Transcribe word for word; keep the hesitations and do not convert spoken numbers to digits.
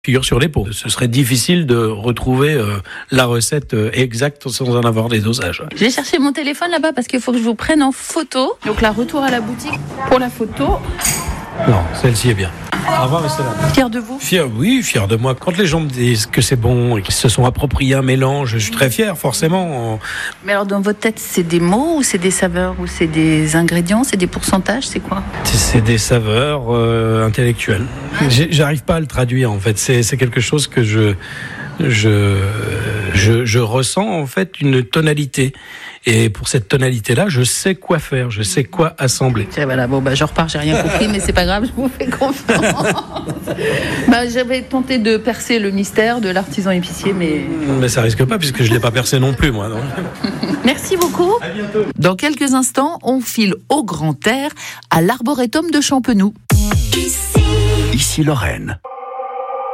figure sur les pots. Ce serait difficile de retrouver euh, la recette euh, exacte sans en avoir des dosages. Je vais chercher mon téléphone là-bas parce qu'il faut que je vous prenne en photo. Donc là, retour à la boutique pour la photo. Non, celle-ci est bien. Au revoir, monsieur. Fier de vous? Fier, oui, fier de moi. Quand les gens me disent que c'est bon et qu'ils se sont appropriés un mélange, je suis très fier, forcément. Mais alors, dans votre tête, c'est des mots ou c'est des saveurs ou c'est des ingrédients, c'est des pourcentages, c'est quoi? C'est des saveurs euh, intellectuelles. J'arrive pas à le traduire, en fait. C'est, c'est quelque chose que je, je, je, je ressens, en fait, une tonalité. Et pour cette tonalité-là, je sais quoi faire, je sais quoi assembler. Et voilà, bon, bah, je repars, j'ai rien compris, mais c'est pas grave, je vous fais confiance. bah, j'avais tenté de percer le mystère de l'artisan épicier, mais... Mais ça risque pas, puisque je l'ai pas percé non plus, moi. Non. Merci beaucoup. À bientôt. Dans quelques instants, on file au grand air à l'arboretum de Champenoux. Ici Lorraine.